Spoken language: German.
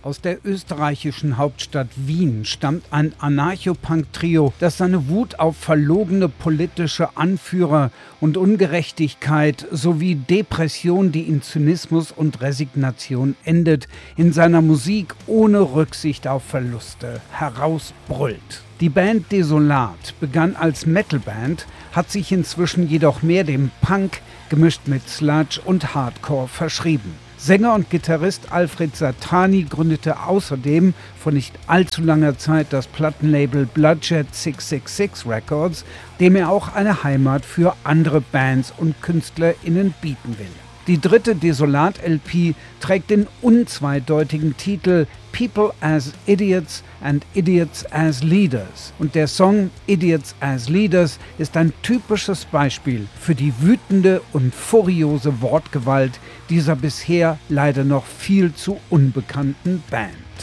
Aus der österreichischen Hauptstadt Wien stammt ein Anarcho-Punk-Trio, das seine Wut auf verlogene politische Anführer und Ungerechtigkeit sowie Depression, die in Zynismus und Resignation endet, in seiner Musik ohne Rücksicht auf Verluste herausbrüllt. Die Band Desolat begann als Metalband, hat sich inzwischen jedoch mehr dem Punk, gemischt mit Sludge und Hardcore, verschrieben. Sänger und Gitarrist Alfred Satani gründete außerdem vor nicht allzu langer Zeit das Plattenlabel Bloodshed 666 Records, dem er auch eine Heimat für andere Bands und KünstlerInnen bieten will. Die dritte Desolat-LP trägt den unzweideutigen Titel People as Idiots and Idiots as Leaders. Und der Song Idiots as Leaders ist ein typisches Beispiel für die wütende und furiose Wortgewalt dieser bisher leider noch viel zu unbekannten Band.